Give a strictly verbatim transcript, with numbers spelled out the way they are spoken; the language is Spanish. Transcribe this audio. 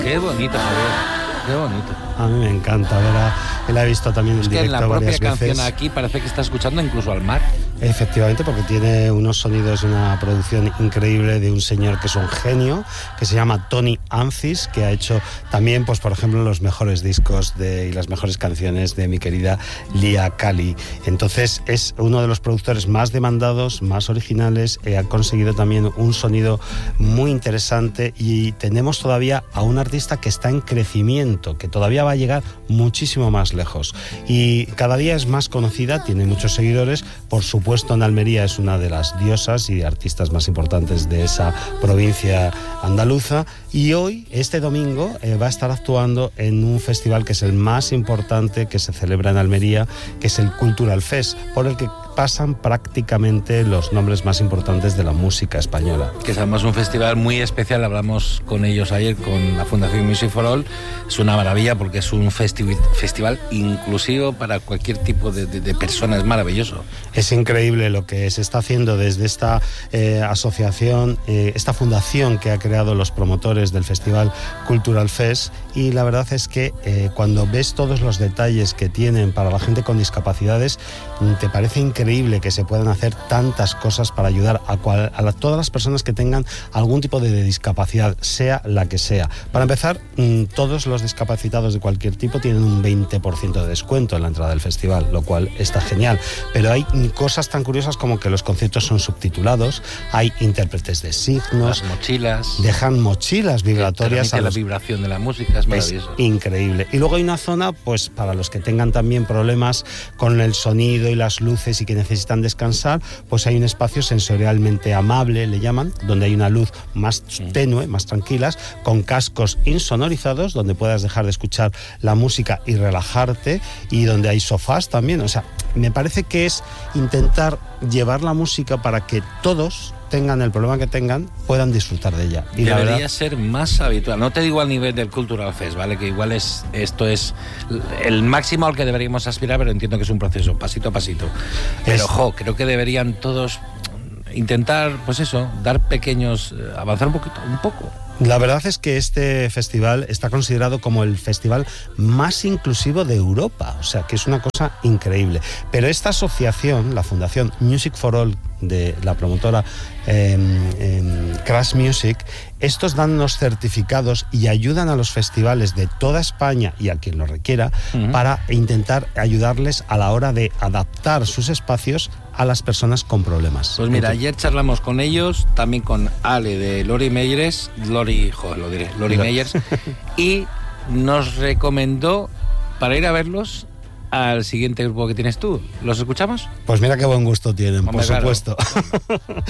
Qué bonito, Javier. Qué bonito. A mí me encanta ver a... Él ha visto también en es directo que en la propia varias canción veces. Aquí parece que está escuchando incluso al mar. Efectivamente, porque tiene unos sonidos de una producción increíble de un señor que es un genio, que se llama Tony Ancis, que ha hecho también, pues por ejemplo, los mejores discos de, y las mejores canciones de mi querida Lia Kali. Entonces es uno de los productores más demandados, más originales, eh, ha conseguido también un sonido muy interesante y tenemos todavía a un artista que está en crecimiento, que todavía va a llegar muchísimo más lejos. Y cada día es más conocida, tiene muchos seguidores, por supuesto. Puesto en Almería es una de las diosas y artistas más importantes de esa provincia andaluza y hoy, este domingo, eh, va a estar actuando en un festival que es el más importante que se celebra en Almería, que es el Cultural Fest, por el que pasan prácticamente los nombres más importantes de la música española. Que es además un festival muy especial, hablamos con ellos ayer, con la Fundación Music for All. Es una maravilla porque es un festi- festival inclusivo para cualquier tipo de, de, de persona, es maravilloso. Es increíble lo que se está haciendo desde esta eh, asociación, eh, esta fundación que ha creado los promotores del Festival Cultural Fest, y la verdad es que eh, cuando ves todos los detalles que tienen para la gente con discapacidades, te parece increíble que se puedan hacer tantas cosas para ayudar a, cual, a la, todas las personas que tengan algún tipo de, de discapacidad, sea la que sea. Para empezar, mmm, todos los discapacitados de cualquier tipo tienen un veinte por ciento de descuento en la entrada del festival, lo cual está genial. Pero hay cosas tan curiosas como que los conciertos son subtitulados, hay intérpretes de signos, las mochilas, dejan mochilas vibratorias a la los... vibración de la música, es maravilloso. Es increíble. Y luego hay una zona, pues para los que tengan también problemas con el sonido y las luces y que necesitan descansar, pues hay un espacio sensorialmente amable, le llaman, donde hay una luz más tenue, más tranquilas, con cascos insonorizados, donde puedas dejar de escuchar la música y relajarte, y donde hay sofás también. O sea, me parece que es intentar llevar la música para que todos, tengan el problema que tengan, puedan disfrutar de ella. Y debería la verdad, ser más habitual. No te digo al nivel del Cultural Fest, ¿vale? Que igual es esto es el máximo al que deberíamos aspirar, pero entiendo que es un proceso, pasito a pasito. Pero, es... ojo, creo que deberían todos intentar, pues eso, dar pequeños, avanzar un poquito, un poco. La verdad es que este festival está considerado como el festival más inclusivo de Europa, o sea, que es una cosa increíble. Pero esta asociación, la Fundación Music for All, de la promotora eh, eh, Crash Music, estos dan unos certificados y ayudan a los festivales de toda España y a quien lo requiera, uh-huh, para intentar ayudarles a la hora de adaptar sus espacios a las personas con problemas. Pues mira, ayer charlamos con ellos, también con Ale de Lori Meyers, Lori, joder, lo diré, Lori Meyers, y nos recomendó para ir a verlos al siguiente grupo que tienes tú. ¿Los escuchamos? Pues mira qué buen gusto tienen, Hombre, por supuesto. Claro.